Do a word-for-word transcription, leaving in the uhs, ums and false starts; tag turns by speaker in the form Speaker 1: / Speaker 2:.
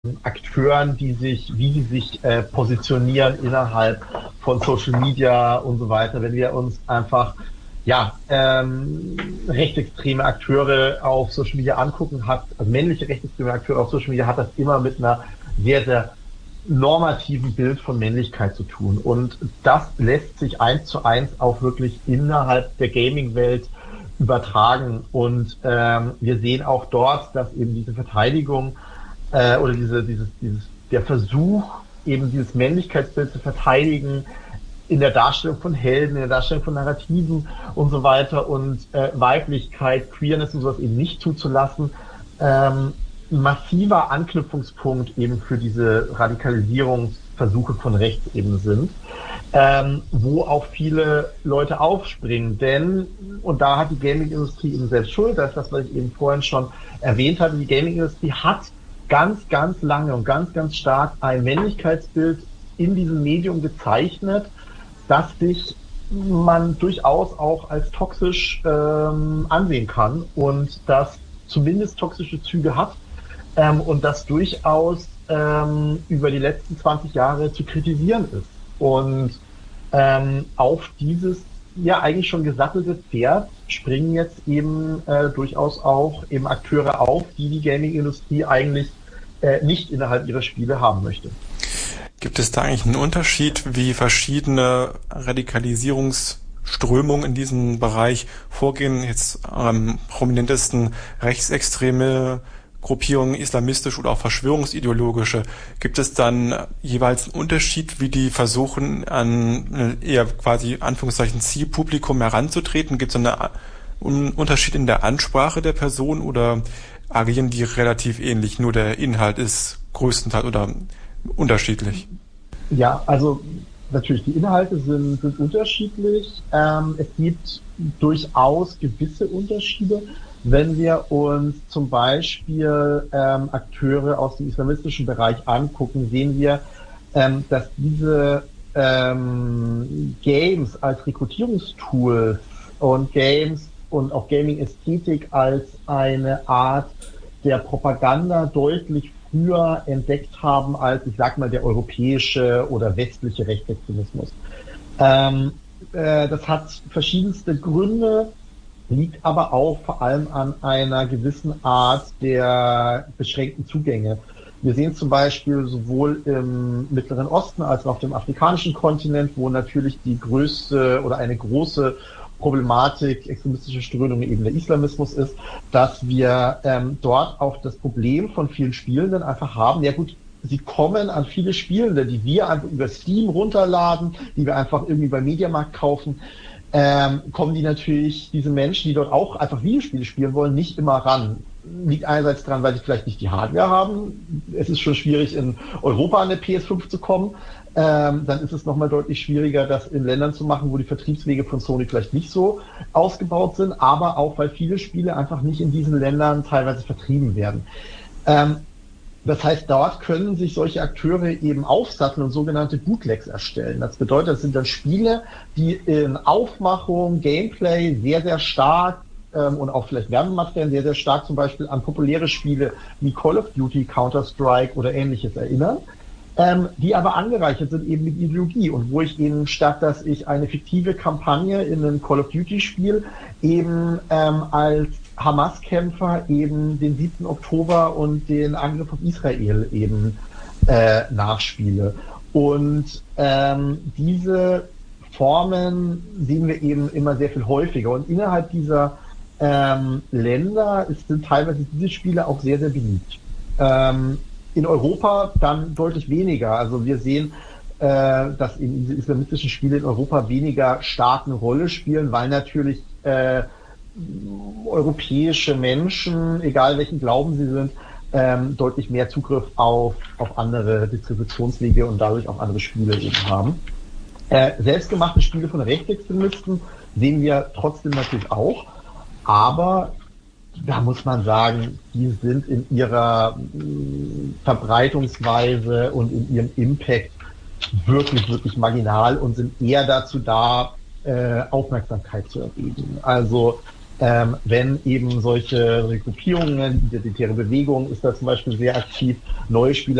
Speaker 1: Akteuren, die sich, wie sie sich äh, positionieren innerhalb von Social Media und so weiter. Wenn wir uns einfach ja ähm, rechtsextreme Akteure auf Social Media angucken, hat also männliche rechtsextreme Akteure auf Social Media hat das immer mit einer sehr sehr normativen Bild von Männlichkeit zu tun. Und das lässt sich eins zu eins auch wirklich innerhalb der Gaming-Welt übertragen. Und ähm, wir sehen auch dort, dass eben diese Verteidigung äh, oder diese, dieses, dieses, der Versuch, eben dieses Männlichkeitsbild zu verteidigen in der Darstellung von Helden, in der Darstellung von Narrativen und so weiter und äh, Weiblichkeit, Queerness und sowas eben nicht zuzulassen, ähm, massiver Anknüpfungspunkt eben für diese Radikalisierungsversuche von rechts eben sind, ähm, wo auch viele Leute aufspringen. Denn, und da hat die Gaming-Industrie eben selbst Schuld, das ist das, was ich eben vorhin schon erwähnt hatte, die Gaming-Industrie hat ganz, ganz lange und ganz, ganz stark ein Männlichkeitsbild in diesem Medium gezeichnet, das sich man durchaus auch als toxisch ähm, ansehen kann und das zumindest toxische Züge hat ähm, und das durchaus ähm, über die letzten zwanzig Jahre zu kritisieren ist. Und ähm, auf dieses ja eigentlich schon gesattelte Pferd springen jetzt eben äh, durchaus auch eben Akteure auf, die die Gaming-Industrie eigentlich äh, nicht innerhalb ihrer Spiele haben möchte.
Speaker 2: Gibt es da eigentlich einen Unterschied, wie verschiedene Radikalisierungsströmungen in diesem Bereich vorgehen? Jetzt am prominentesten rechtsextreme Gruppierungen, islamistisch oder auch verschwörungsideologische. Gibt es dann jeweils einen Unterschied, wie die versuchen, an eher quasi Anführungszeichen Zielpublikum heranzutreten? Gibt es einen Unterschied in der Ansprache der Person oder agieren die relativ ähnlich? Nur der Inhalt ist größtenteils oder unterschiedlich?
Speaker 1: Ja, also natürlich, die Inhalte sind, sind unterschiedlich. Ähm, es gibt durchaus gewisse Unterschiede. Wenn wir uns zum Beispiel ähm, Akteure aus dem islamistischen Bereich angucken, sehen wir, ähm, dass diese ähm, Games als Rekrutierungstool und Games und auch Gaming-Ästhetik als eine Art der Propaganda deutlich früher entdeckt haben als, ich sag mal, der europäische oder westliche Rechtsextremismus. Ähm, äh, das hat verschiedenste Gründe, liegt aber auch vor allem an einer gewissen Art der beschränkten Zugänge. Wir sehen zum Beispiel sowohl im Mittleren Osten als auch auf dem afrikanischen Kontinent, wo natürlich die größte oder eine große Problematik extremistische Strömungen eben der Islamismus ist, dass wir ähm, dort auch das Problem von vielen Spielenden einfach haben. Ja gut, sie kommen an viele Spielende, die wir einfach über Steam runterladen, die wir einfach irgendwie beim Mediamarkt kaufen, ähm, kommen die natürlich, diese Menschen, die dort auch einfach Videospiele spielen wollen, nicht immer ran. Liegt einerseits dran, weil sie vielleicht nicht die Hardware haben. Es ist schon schwierig, in Europa an eine P S fünf zu kommen. Ähm, dann ist es nochmal deutlich schwieriger, das in Ländern zu machen, wo die Vertriebswege von Sony vielleicht nicht so ausgebaut sind, aber auch, weil viele Spiele einfach nicht in diesen Ländern teilweise vertrieben werden. Ähm, das heißt, dort können sich solche Akteure eben aufsatteln und sogenannte Bootlegs erstellen. Das bedeutet, das sind dann Spiele, die in Aufmachung, Gameplay sehr, sehr stark ähm, und auch vielleicht Werbematerialien sehr, sehr stark zum Beispiel an populäre Spiele wie Call of Duty, Counter-Strike oder ähnliches erinnern. Ähm, die aber angereichert sind eben mit Ideologie und wo ich eben statt, dass ich eine fiktive Kampagne in einem Call of Duty Spiel eben ähm, als Hamas-Kämpfer eben den siebten Oktober und den Angriff auf Israel eben äh, nachspiele. Und ähm, diese Formen sehen wir eben immer sehr viel häufiger und innerhalb dieser ähm, Länder ist, sind teilweise diese Spiele auch sehr, sehr beliebt. Ähm, In Europa dann deutlich weniger. Also wir sehen, äh, dass eben diese islamistischen Spiele in Europa weniger stark eine Rolle spielen, weil natürlich äh, europäische Menschen, egal welchen Glauben sie sind, ähm, deutlich mehr Zugriff auf, auf andere Distributionswege und dadurch auch andere Spiele eben haben. Äh, selbstgemachte Spiele von Rechtsextremisten sehen wir trotzdem natürlich auch, aber da muss man sagen, die sind in ihrer Verbreitungsweise und in ihrem Impact wirklich, wirklich marginal und sind eher dazu da, äh, Aufmerksamkeit zu erregen. Also ähm, wenn eben solche Gruppierungen, identitäre Bewegungen ist da zum Beispiel sehr aktiv, neue Spieler